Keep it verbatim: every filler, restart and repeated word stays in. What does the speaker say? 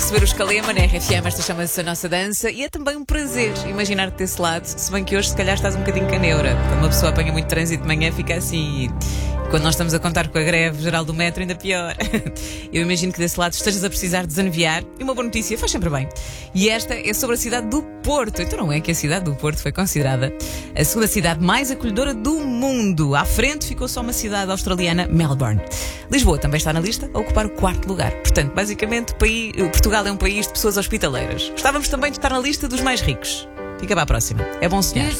receber o Escalema na R F M. Esta chama-se A Nossa Dança e é também um prazer imaginar-te desse lado, se bem que hoje se calhar estás um bocadinho caneura. Quando uma pessoa apanha muito trânsito de manhã fica assim. Quando nós estamos a contar com a greve geral do metro, ainda pior. Eu imagino que desse lado estejas a precisar desanuviar. E uma boa notícia, faz sempre bem. E esta é sobre a cidade do Porto. Então não é que a cidade do Porto foi considerada a segunda cidade mais acolhedora do mundo. À frente ficou só uma cidade australiana, Melbourne. Lisboa também está na lista a ocupar o quarto lugar. Portanto, basicamente, o país, Portugal é um país de pessoas hospitaleiras. Gostávamos também de estar na lista dos mais ricos. Fica para a próxima. É bom sonhar.